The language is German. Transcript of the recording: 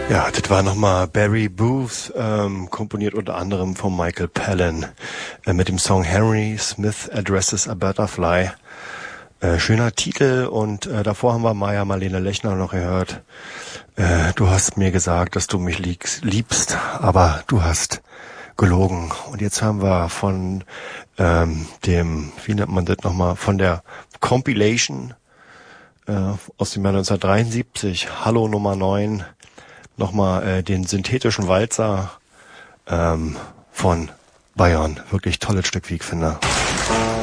Ja, das war nochmal Barry Booth, komponiert unter anderem von Michael Palin, mit dem Song Henry Smith Addresses a Butterfly. Schöner Titel und davor haben wir Maja Marlene Lechner noch gehört. Du hast mir gesagt, dass du mich liebst, aber du hast gelogen. Und jetzt haben wir von dem, wie nennt man das nochmal, von der Compilation aus dem Jahr 1973, Hallo Nummer 9, nochmal den synthetischen Walzer von Bayern. Wirklich tolles Stück, wie ich finde.